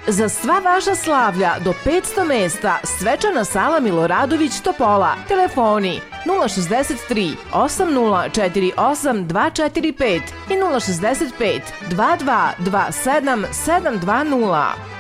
Za sva vaša slavlja do 500 mesta svečana sala Miloradović Topola. Telefoni 063 8048 245 i 065 2227 720.